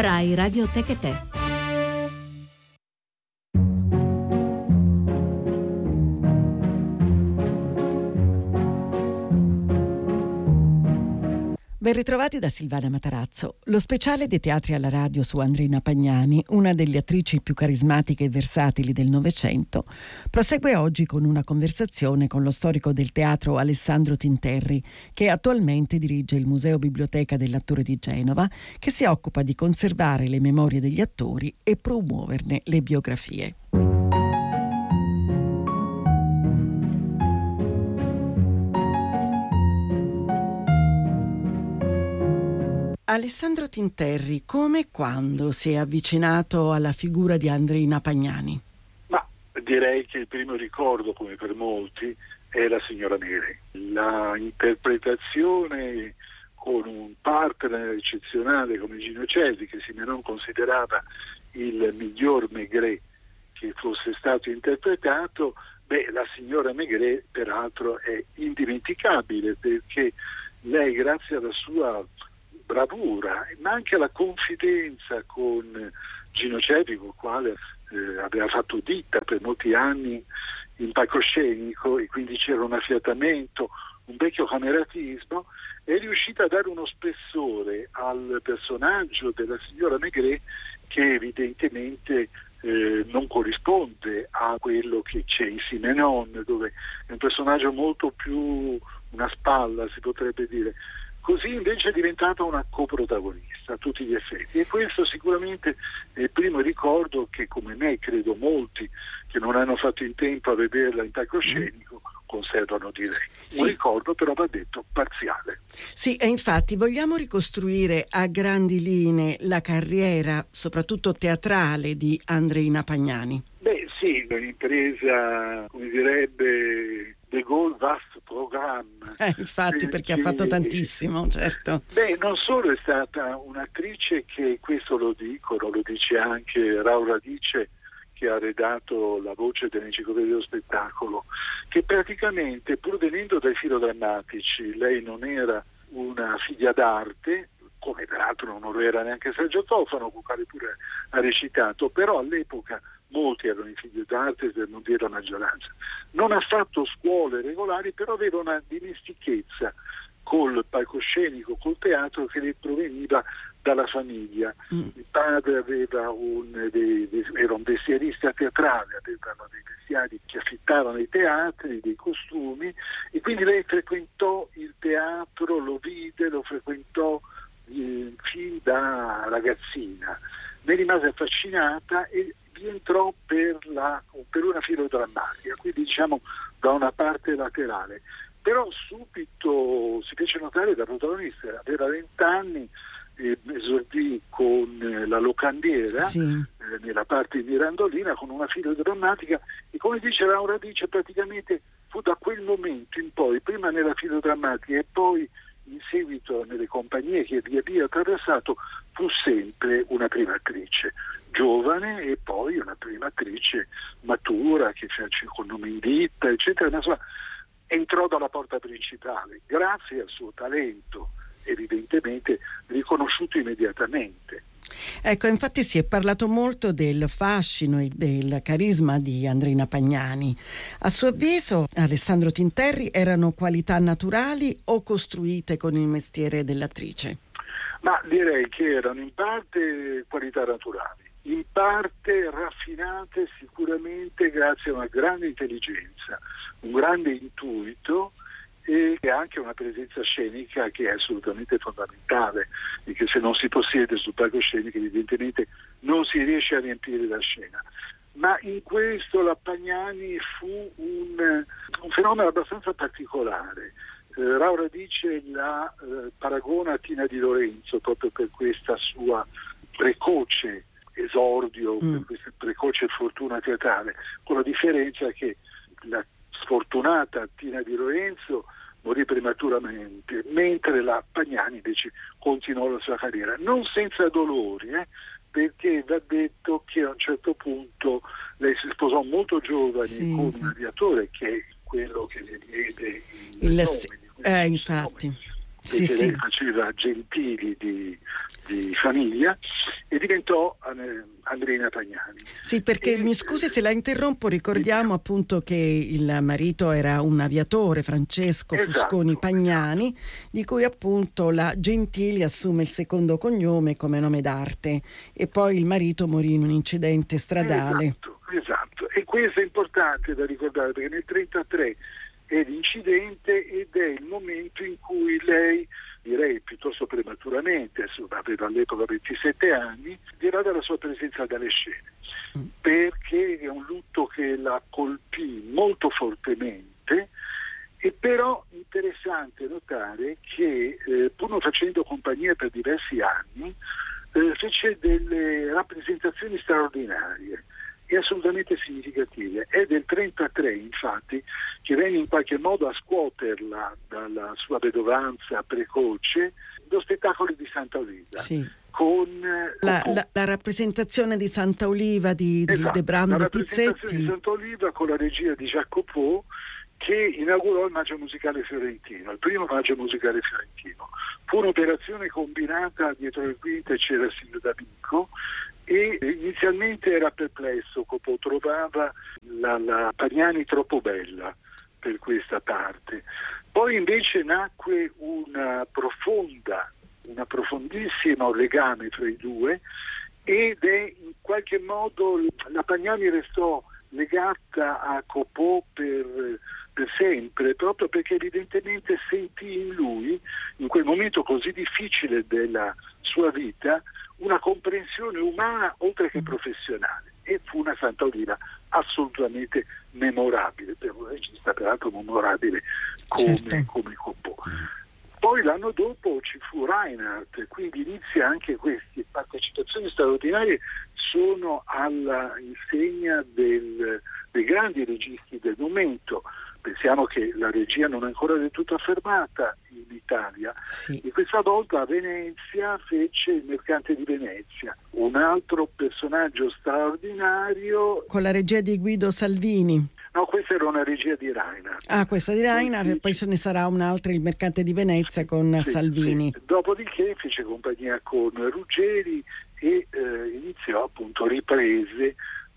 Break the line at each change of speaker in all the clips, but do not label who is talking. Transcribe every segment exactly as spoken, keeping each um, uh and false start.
Rai Radio Tech e Te.
Ben ritrovati da Silvana Matarazzo. Lo speciale dei teatri alla radio su Andreina Pagnani, una delle attrici più carismatiche e versatili del Novecento, prosegue oggi con una conversazione con lo storico del teatro Alessandro Tinterri, che attualmente dirige il Museo Biblioteca dell'Attore di Genova, che si occupa di conservare le memorie degli attori e promuoverne le biografie. Alessandro Tinterri, come e quando si è avvicinato alla figura di Andreina Pagnani?
Ma direi che il primo ricordo, come per molti, è la signora Maigret. La interpretazione con un partner eccezionale come Gino Cervi, che Simenon considerava il miglior Maigret che fosse stato interpretato, beh, la signora Maigret peraltro è indimenticabile, perché lei, grazie alla sua bravura, ma anche la confidenza con Gino Cervi, con il quale eh, aveva fatto ditta per molti anni in palcoscenico, e quindi c'era un affiatamento, un vecchio cameratismo, è riuscita a dare uno spessore al personaggio della signora Maigret che evidentemente eh, non corrisponde a quello che c'è in Simenon, dove è un personaggio molto più una spalla, si potrebbe dire. Così invece è diventata una coprotagonista a tutti gli effetti, e questo sicuramente è il primo ricordo che, come me, credo molti che non hanno fatto in tempo a vederla in palcoscenico conservano di lei. Sì. Un ricordo però, va detto, parziale.
Sì, e infatti vogliamo ricostruire a grandi linee la carriera, soprattutto teatrale, di Andreina Pagnani.
Beh sì, un'impresa, come direbbe De Gaulle, vast programma.
Eh, infatti, perché, perché ha fatto tantissimo, certo.
Beh, non solo è stata un'attrice che, questo lo dicono, lo dice anche Raul Radice, che ha redatto la voce dell'Enciclopedia dello Spettacolo, che praticamente, pur venendo dai filodrammatici, lei non era una figlia d'arte, come peraltro non lo era neanche Sergio Tofano, con quale pure ha recitato, però all'epoca molti erano i figli d'arte, per non dire la maggioranza. Non ha fatto scuole regolari, però aveva una dimestichezza col palcoscenico, col teatro, che le proveniva dalla famiglia. Mm. Il padre aveva un, dei, dei, era un vestierista teatrale, avevano dei vestiari che affittavano i teatri, dei costumi, e quindi lei frequentò il teatro, lo vide, lo frequentò eh, fin da ragazzina. Ne rimase affascinata e entrò per, la, per una filodrammatica, quindi diciamo da una parte laterale, però subito si fece notare da protagonista. Aveva vent'anni, eh, esordì con eh, la locandiera, sì. eh, nella parte di Mirandolina, con una filodrammatica, e come dice Laura Dice, praticamente fu da quel momento in poi, prima nella filodrammatica e poi in seguito nelle compagnie che via via attraversato, fu sempre una prima attrice giovane e poi una prima attrice matura che fece col nome in ditta, eccetera. Ma insomma, entrò dalla porta principale grazie al suo talento, evidentemente riconosciuto immediatamente.
Ecco, infatti si è parlato molto del fascino e del carisma di Andreina Pagnani. A suo avviso, Alessandro Tinterri, erano qualità naturali o costruite con il mestiere dell'attrice?
Ma direi che erano in parte qualità naturali, in parte raffinate sicuramente grazie a una grande intelligenza, un grande intuito e anche una presenza scenica che è assolutamente fondamentale, e che se non si possiede sul palcoscenico evidentemente non si riesce a riempire la scena. Ma in questo la Pagnani fu un, un fenomeno abbastanza particolare. Eh, Raura Dice la eh, paragona a Tina Di Lorenzo proprio per questa sua precoce esordio, mm. per questa precoce fortuna teatrale, con la differenza che la sfortunata Tina Di Lorenzo morì prematuramente, mentre la Pagnani invece continuò la sua carriera, non senza dolori, eh, perché va detto che a un certo punto lei si sposò molto giovane, sì, con un aviatore, che è quello che le diede il, il nome.
Eh, infatti.
Perché
sì,
lei
sì.
faceva Gentili di, di famiglia, e diventò Andreina Pagnani.
Sì, perché
e,
mi scusi se la interrompo, ricordiamo appunto che il marito era un aviatore, Francesco
esatto,
Fusconi Pagnani, esatto. di cui appunto la Gentili assume il secondo cognome come nome d'arte, e poi il marito morì in un incidente stradale.
Esatto, esatto. E questo è importante da ricordare, perché nel trentatré è l'incidente ed è il momento in cui lei, direi piuttosto prematuramente, aveva all'epoca ventisette anni, dirada la sua presenza dalle scene, perché è un lutto che la colpì molto fortemente. E però interessante notare che eh, pur non facendo compagnia per diversi anni, eh, fece delle rappresentazioni straordinarie e assolutamente significative. È del trentatré, infatti, che venne in qualche modo a scuoterla dalla sua vedovanza precoce lo spettacolo di Santa Oliva.
Sì.
Con
la, la, la rappresentazione di Santa Oliva di,
esatto,
di Debrando
la
Pizzetti.
La rappresentazione di Santa Oliva con la regia di Jacques Copeau, che inaugurò il Maggio Musicale Fiorentino, il primo Maggio Musicale Fiorentino. Fu un'operazione combinata, dietro le quinte c'era Silvio D'Amico, e inizialmente era perplesso, Copeau trovava la, la Pagnani troppo bella per questa parte. Poi invece nacque una profonda, una profondissimo legame tra i due, ed è in qualche modo la Pagnani restò legata a Copeau per, per sempre, proprio perché evidentemente sentì in lui, in quel momento così difficile della sua vita, una comprensione umana oltre che professionale, e fu una Santa Oliva assolutamente memorabile, per un regista peraltro memorabile come,
certo.
come Copeau. Poi l'anno dopo ci fu Reinhardt, quindi inizia anche queste partecipazioni straordinarie, sono alla insegna del, dei grandi registi del momento. Pensiamo che la regia non è ancora del tutto affermata in Italia,
sì.
e questa volta a Venezia fece Il Mercante di Venezia, un altro personaggio straordinario.
Con la regia di Guido Salvini.
No, questa era una regia di Reinhardt.
Ah, questa di Reinhardt,
poi
e poi ce ne sarà un'altra, Il Mercante di Venezia, con
sì,
Salvini.
Sì. Dopodiché fece compagnia con Ruggeri e eh, iniziò appunto riprese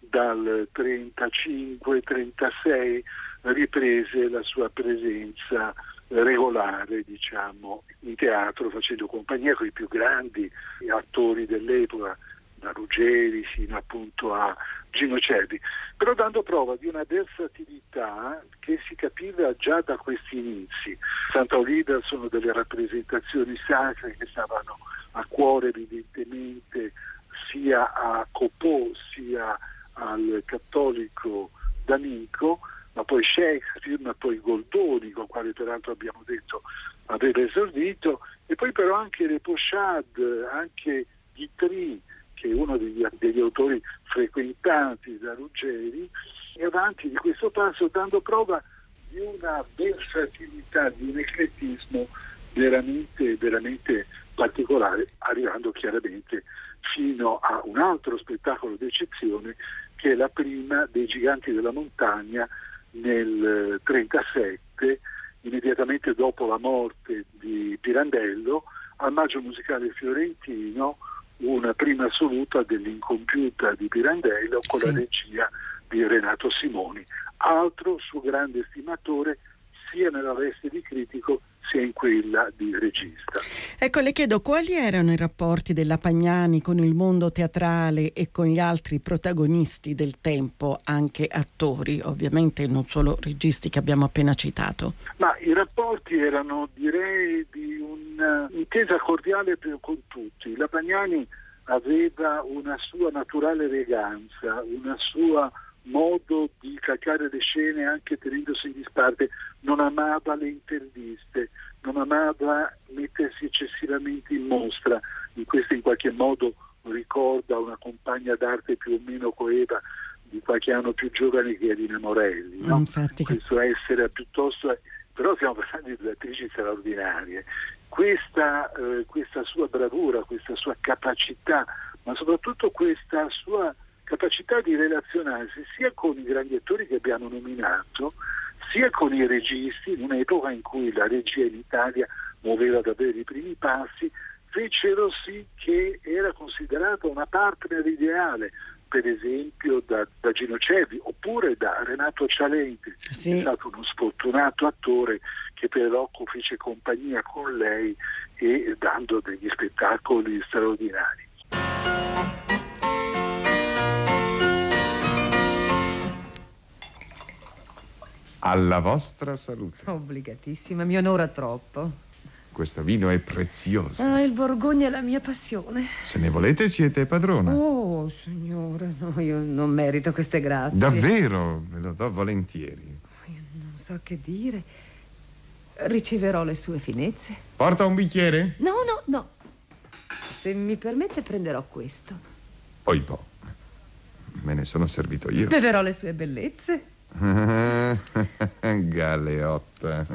dal trentacinque trentasei, riprese la sua presenza regolare, diciamo, in teatro, facendo compagnia con i più grandi attori dell'epoca, da Ruggeri fino appunto a Gino Cervi, però dando prova di una versatilità che si capiva già da questi inizi. Santa Oliva sono delle rappresentazioni sacre che stavano a cuore evidentemente sia a Copeau sia al cattolico D'Amico, ma poi Shakespeare, ma poi Goldoni, con quale peraltro abbiamo detto aveva esordito, e poi però anche Le Pochade, anche Guitry, che è uno degli, degli autori frequentati da Ruggeri, e avanti di questo passo dando prova di una versatilità, di un eclettismo veramente, veramente particolare, arrivando chiaramente fino a un altro spettacolo d'eccezione, che è la prima dei Giganti della Montagna nel trentasette, immediatamente dopo la morte di Pirandello, al Maggio Musicale Fiorentino, una prima assoluta dell'Incompiuta di Pirandello con sì. la regia di Renato Simoni, altro suo grande estimatore sia nella veste di critico sia in quella di regista.
Ecco, le chiedo quali erano i rapporti della Pagnani con il mondo teatrale e con gli altri protagonisti del tempo, anche attori, ovviamente non solo registi che abbiamo appena citato.
Ma i rapporti erano, direi, di un'intesa cordiale con tutti. La Pagnani aveva una sua naturale eleganza, una sua modo di calcare le scene anche tenendosi in disparte, non amava le interviste, non amava mettersi eccessivamente in mostra. In questo in qualche modo ricorda una compagna d'arte più o meno coeva di qualche anno più giovane che Elina Morelli, no?
Infatti.
Questo essere piuttosto, però stiamo parlando di due attrici straordinarie. Questa, eh, questa sua bravura, questa sua capacità, ma soprattutto questa sua capacità di relazionarsi sia con i grandi attori che abbiamo nominato, sia con i registi, in un'epoca in cui la regia in Italia muoveva davvero i primi passi, fecero sì che era considerata una partner ideale, per esempio da, da Gino Cervi oppure da Renato Cialenti, sì. È stato uno sfortunato attore che però fece compagnia con lei e dando degli spettacoli straordinari.
Alla vostra salute.
Obbligatissima, mi onora troppo.
Questo vino è prezioso.
Ah, il Borgogna è la mia passione.
Se ne volete siete padrona.
Oh, signore, no, io non merito queste grazie.
Davvero, ve lo do volentieri.
Io non so che dire. Riceverò le sue finezze.
Porta un bicchiere?
No, no, no. Se mi permette prenderò questo.
Poi boh, me ne sono servito io.
Beverò le sue bellezze.
Galeotta.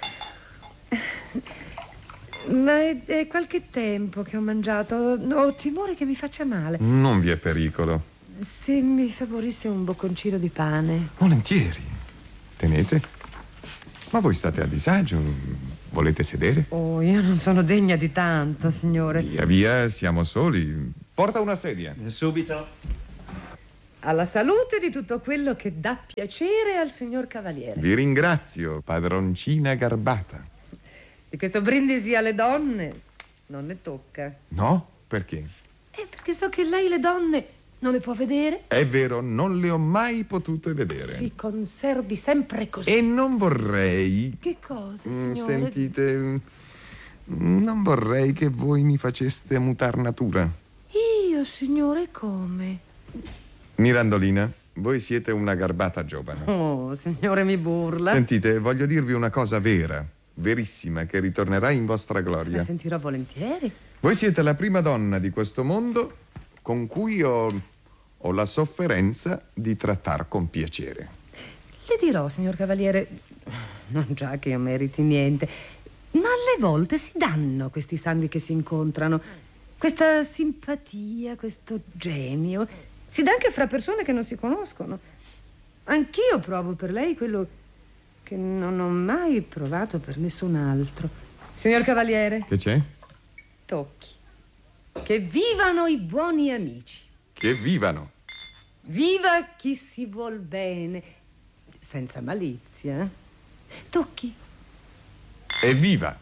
Ma è, è qualche tempo che ho mangiato. Ho timore che mi faccia male.
Non vi è pericolo.
Se mi favorisse un bocconcino di pane.
Volentieri. Tenete. Ma voi state a disagio? Volete sedere?
Oh, io non sono degna di tanto, signore.
Via, via, siamo soli. Porta una sedia.
Subito.
Alla salute di tutto quello che dà piacere al signor Cavaliere.
Vi ringrazio, padroncina garbata.
Di questo brindisi alle donne non ne tocca.
No? Perché?
Eh, perché so che lei le donne non le può vedere.
È vero, non le ho mai potute vedere.
Si conservi sempre così.
E non vorrei...
Che cosa,
Mm,
signore?
Sentite, mm, non vorrei che voi mi faceste mutar natura.
Io, signore, come?
Mirandolina, voi siete una garbata giovane.
Oh, signore, mi burla.
Sentite, voglio dirvi una cosa vera, verissima, che ritornerà in vostra gloria.
La sentirò volentieri.
Voi siete la prima donna di questo mondo con cui ho, ho la sofferenza di trattar con piacere.
Le dirò, signor Cavaliere, non già che io meriti niente, ma alle volte si danno questi sangue che si incontrano. Questa simpatia, questo genio... Si dà anche fra persone che non si conoscono. Anch'io provo per lei quello che non ho mai provato per nessun altro. Signor Cavaliere.
Che c'è?
Tocchi. Che vivano i buoni amici.
Che vivano.
Viva chi si vuol bene. Senza malizia. Tocchi.
Evviva.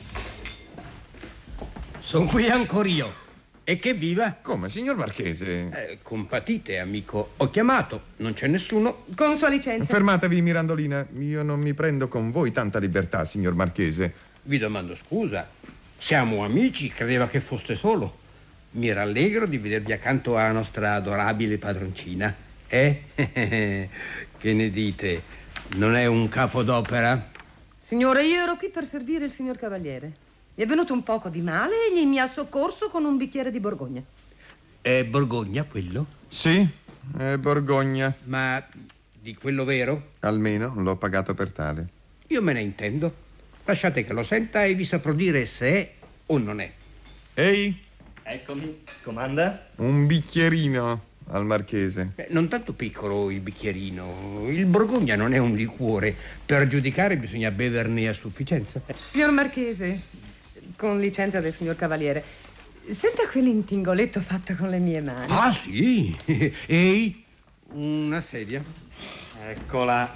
Sono qui ancora io. E che viva?
Come, signor Marchese?
Eh, compatite, amico. Ho chiamato, non c'è nessuno.
Con sua licenza.
Fermatevi, Mirandolina. Io non mi prendo con voi tanta libertà, signor Marchese.
Vi domando scusa. Siamo amici, credeva che foste solo. Mi rallegro di vedervi accanto alla nostra adorabile padroncina. Eh? Che ne dite? Non è un capodopera?
Signore, io ero qui per servire il signor Cavaliere. Mi è venuto un poco di male e egli mi ha soccorso con un bicchiere di Borgogna.
È Borgogna quello?
Sì, è Borgogna.
Ma di quello vero?
Almeno l'ho pagato per tale.
Io me ne intendo. Lasciate che lo senta e vi saprò dire se è o non è.
Ehi,
Eccomi, comanda?
un bicchierino al Marchese.
Eh, non tanto piccolo il bicchierino. Il Borgogna non è un liquore. Per giudicare bisogna beverne a sufficienza.
Signor Marchese, con licenza del signor Cavaliere, senta quell'intingoletto fatto con le mie mani.
Ah, sì? Ehi, una sedia.
Eccola.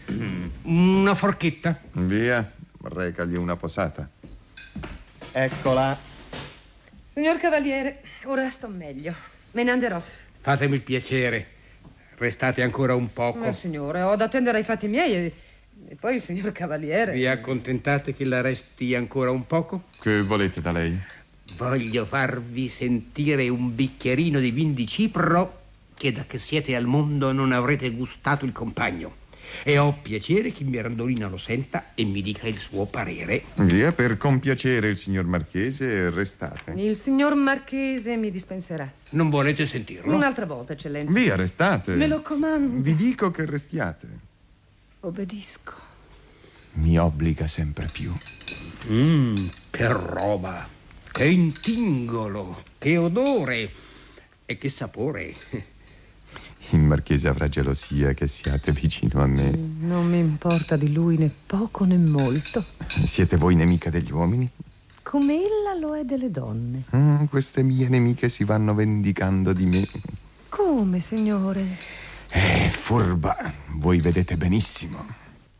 Una forchetta.
Via, recagli una posata.
Eccola.
Signor Cavaliere, ora sto meglio. Me ne anderò.
Fatemi il piacere. Restate ancora un poco.
No, signore, ho da attendere ai fatti miei e, e poi il signor Cavaliere.
Vi accontentate che la resti ancora un poco?
Che volete da lei?
Voglio farvi sentire un bicchierino di vin di Cipro che da che siete al mondo non avrete gustato il compagno. E ho piacere che Mirandolina lo senta e mi dica il suo parere.
Via, per compiacere il signor Marchese, restate.
Il signor Marchese mi dispenserà.
Non volete sentirlo?
Un'altra volta, eccellenza.
Via, restate.
Me lo comando.
Vi dico che restiate.
Obbedisco.
Mi obbliga sempre più.
Mmm, che roba, che intingolo, che odore e che sapore.
Il Marchese avrà gelosia che siate vicino a me.
Non mi importa di lui né poco né molto.
Siete voi nemica degli uomini?
come ella lo è delle donne.
Ah, queste mie nemiche si vanno vendicando di me.
Come, signore?
Eh, furba, voi vedete benissimo.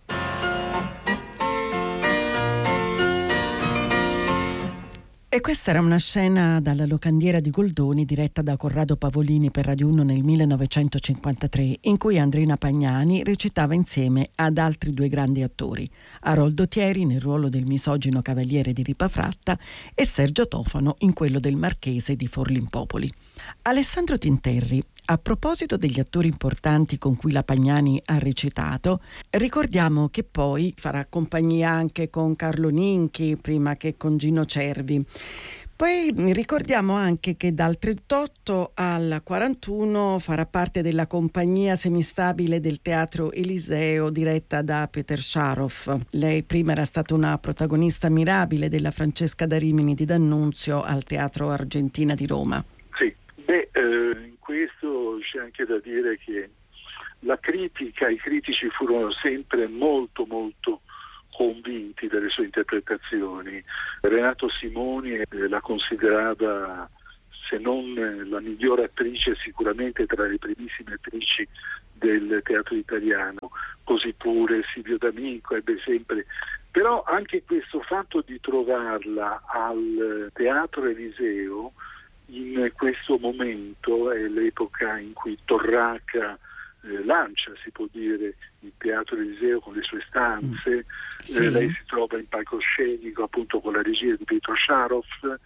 E questa era una scena dalla Locandiera di Goldoni diretta da Corrado Pavolini per Radio uno nel millenovecentocinquantatré, in cui Andrina Pagnani recitava insieme ad altri due grandi attori, Aroldo Thieri nel ruolo del misogino cavaliere di Ripafratta e Sergio Tofano in quello del marchese di Forlimpopoli. Alessandro Tinterri, a proposito degli attori importanti con cui la Pagnani ha recitato, ricordiamo che poi farà compagnia anche con Carlo Ninchi, prima che con Gino Cervi. Poi ricordiamo anche che dal trentotto al quarantuno farà parte della compagnia semistabile del Teatro Eliseo diretta da Peter Sharoff. Lei prima era stata una protagonista mirabile della Francesca da Rimini di D'Annunzio al Teatro Argentina di Roma.
Sì, beh, eh, in questo c'è anche da dire che la critica, i critici furono sempre molto molto convinti delle sue interpretazioni. Renato Simoni eh, la considerava, se non la migliore attrice, sicuramente tra le primissime attrici del teatro italiano. Così pure Silvio D'Amico ebbe sempre. Però anche questo fatto di trovarla al Teatro Eliseo in questo momento, è l'epoca in cui Torraca eh, lancia, si può dire, il Teatro Eliseo con le sue stanze, mm. sì. eh, lei si trova in palcoscenico appunto con la regia di Pietro Sharoff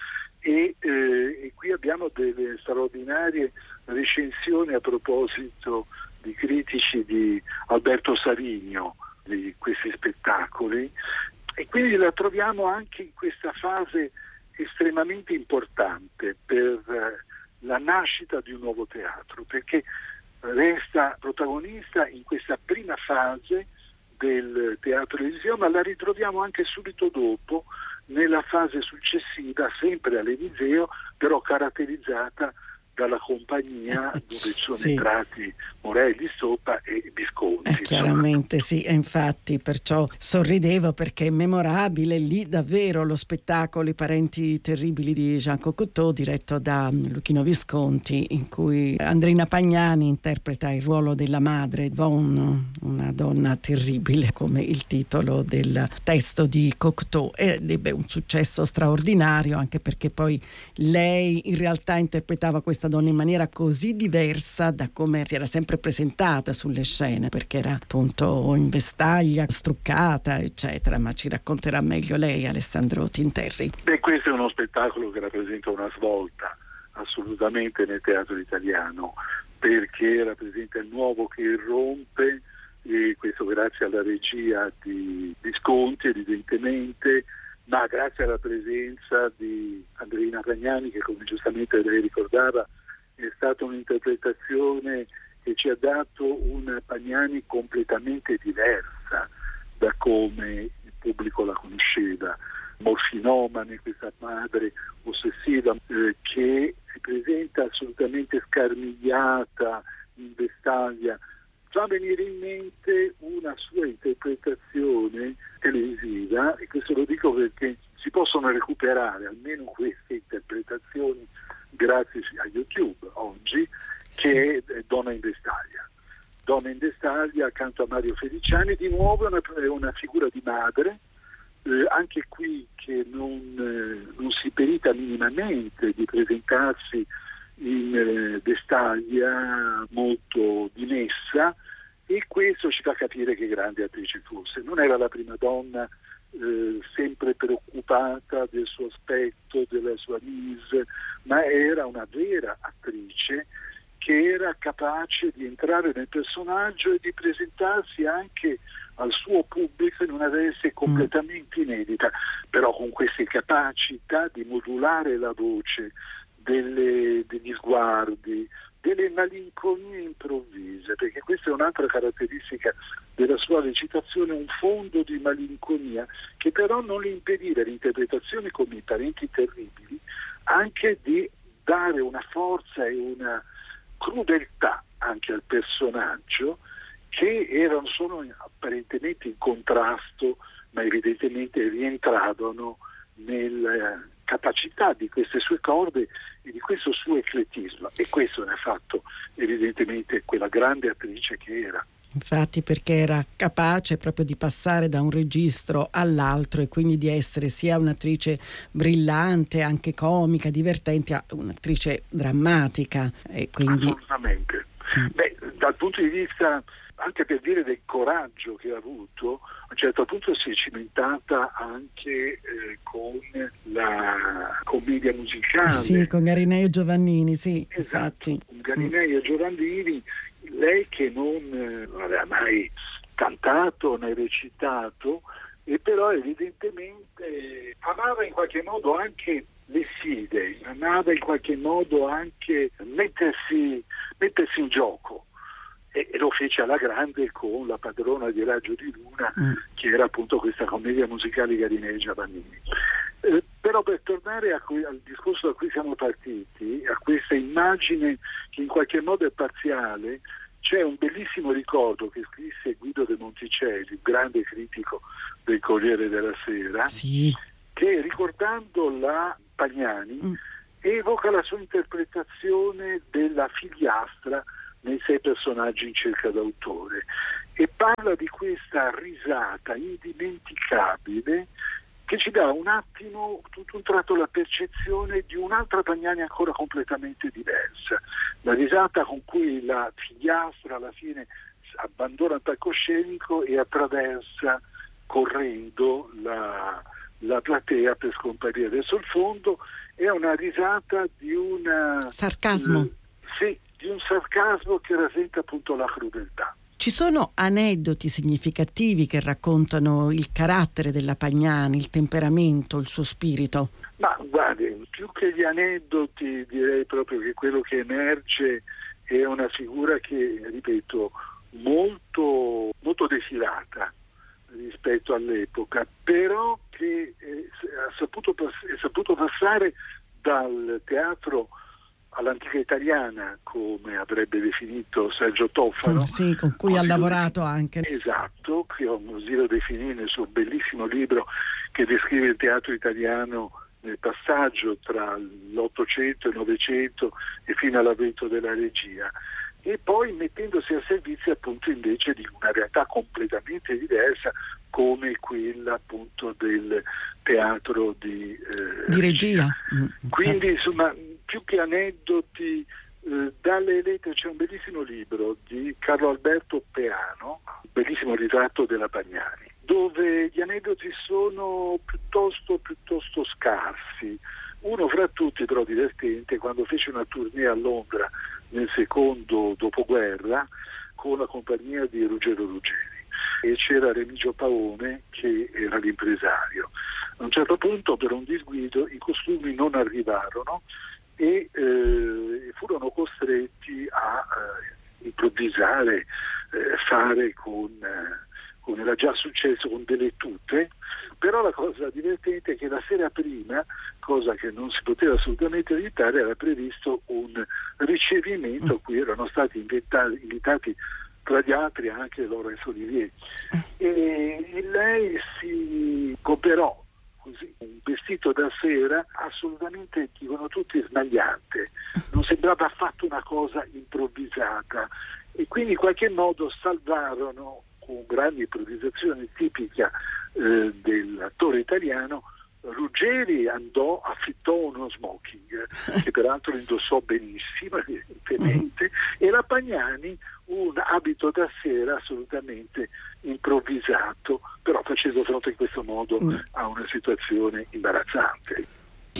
e, eh, e qui abbiamo delle straordinarie recensioni a proposito di critici di Alberto Savigno di questi spettacoli, e quindi la troviamo anche in questa fase estremamente importante per la nascita di un nuovo teatro, perché resta protagonista in questa prima fase del Teatro Eliseo, ma la ritroviamo anche subito dopo nella fase successiva, sempre all'Eliseo, però caratterizzata dalla compagnia dove sono sì. entrati Morelli, Stoppa e Visconti.
Eh, chiaramente sì, e infatti perciò sorridevo perché è memorabile lì davvero lo spettacolo I parenti terribili di Jean Cocteau diretto da Luchino Visconti, in cui Andrina Pagnani interpreta il ruolo della madre Yvonne, una donna terribile come il titolo del testo di Cocteau, ed ebbe un successo straordinario anche perché poi lei in realtà interpretava questa donna in maniera così diversa da come si era sempre presentata sulle scene, perché era appunto in vestaglia, struccata eccetera, ma ci racconterà meglio lei, Alessandro Tinterri.
Beh, questo è uno spettacolo che rappresenta una svolta assolutamente nel teatro italiano, perché rappresenta il nuovo che irrompe, e questo grazie alla regia di Visconti evidentemente, ma grazie alla presenza di Andrina Pagnani, che come giustamente lei ricordava è stata un'interpretazione che ci ha dato una Pagnani completamente diversa da come il pubblico la conosceva, morfinomane, questa madre ossessiva eh, che si presenta assolutamente scarmigliata in vestaglia. Fa venire in mente una sua interpretazione televisiva, e questo lo dico perché si possono recuperare almeno queste interpretazioni grazie a YouTube oggi, sì. che è Donna in vestaglia. Donna in vestaglia accanto a Mario Feliciani, di nuovo è una, è una figura di madre, eh, anche qui che non, eh, non si perita minimamente di presentarsi in eh, vestaglia molto dimessa, e questo ci fa capire che grande attrice fosse. Non era la prima donna eh, sempre preoccupata del suo aspetto, della sua mise, ma era una vera attrice che era capace di entrare nel personaggio e di presentarsi anche al suo pubblico in una veste completamente inedita, però con queste capacità di modulare la voce, delle, degli sguardi, delle malinconie improvvise, perché questa è un'altra caratteristica della sua recitazione, un fondo di malinconia che però non le impediva l'interpretazione come I parenti terribili anche di dare una forza e una crudeltà anche al personaggio, che erano solo apparentemente in contrasto, ma evidentemente rientravano nella capacità di queste sue corde e di questo suo eclettismo, e questo ne ha fatto evidentemente quella grande attrice che era.
Infatti, perché era capace proprio di passare da un registro all'altro e quindi di essere sia un'attrice brillante, anche comica, divertente, a un'attrice drammatica. E quindi...
Assolutamente. Mm. Beh, dal punto di vista, anche per dire del coraggio che ha avuto, a un certo punto si è cimentata anche eh, con la commedia musicale.
Sì, con Garinei e Giovannini, sì.
Esatto,
infatti.
con Garinei mm. e Giovannini, lei che non, non aveva mai cantato né recitato, e però evidentemente amava in qualche modo anche le sfide, amava in qualche modo anche mettersi, mettersi in gioco, e, e lo fece alla grande con La padrona di Raggio di Luna, mm. che era appunto questa commedia musicale Garinei e Giovannini. Eh, però per tornare a cui, al discorso da cui siamo partiti, a questa immagine che in qualche modo è parziale, c'è un bellissimo ricordo che scrisse Guido de Monticelli, un grande critico del Corriere della Sera,
sì.
che ricordando la Pagnani mm. evoca la sua interpretazione della figliastra nei Sei personaggi in cerca d'autore, e parla di questa risata indimenticabile che ci dà un attimo, tutto un tratto, la percezione di un'altra Pagnani ancora completamente diversa. La risata con cui la figliastra alla fine abbandona il palcoscenico e attraversa correndo la, la platea per scomparire verso il fondo, è una risata di una...
sarcasmo.
Eh, sì, di un sarcasmo che rasenta appunto la crudeltà.
Ci sono aneddoti significativi che raccontano il carattere della Pagnani, il temperamento, il suo spirito?
Ma guardi, più che gli aneddoti direi proprio che quello che emerge è una figura che, ripeto, molto, molto defilata rispetto all'epoca, però che eh, ha saputo pass- è saputo passare dal teatro all'antica italiana, come avrebbe definito Sergio Toffano.
Sì, con cui ha lavorato anche.
Esatto, che così lo definì nel suo bellissimo libro che descrive il teatro italiano nel passaggio tra l'Ottocento e il Novecento e fino all'avvento della regia, e poi mettendosi a servizio appunto invece di una realtà completamente diversa come quella appunto del teatro di, eh,
di regia.
Quindi insomma, più che aneddoti, eh, dalle lettere c'è un bellissimo libro di Carlo Alberto Peano, un bellissimo ritratto della Pagnani, dove gli aneddoti sono piuttosto, piuttosto scarsi. Uno fra tutti, però divertente, quando fece una tournée a Londra nel secondo dopoguerra con la compagnia di Ruggero Ruggeri, e c'era Remigio Paone che era l'impresario. A un certo punto, per un disguido, i costumi non arrivarono e eh, furono costretti a eh, improvvisare, eh, fare con, eh, come era già successo, con delle tute. Però la cosa divertente è che la sera prima, cosa che non si poteva assolutamente evitare, era previsto un ricevimento a cui erano stati invitati, invitati tra gli altri anche Laurence Olivier, e, e lei si cooperò così, un vestito da sera assolutamente, dicono tutti, smagliante, non sembrava affatto una cosa improvvisata, e quindi in qualche modo salvarono, con grande improvvisazione tipica eh, dell'attore italiano. Ruggeri andò, affittò uno smoking che peraltro indossò benissimo evidentemente, e la Pagnani un abito da sera assolutamente improvvisato, però facendo fronte in questo modo a una situazione imbarazzante.